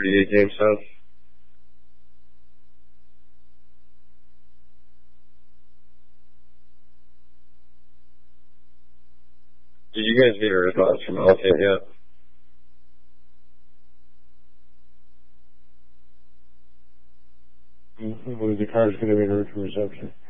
38 James South. Did you guys get your thoughts from Elkay yet? The car's going to be in route to reception.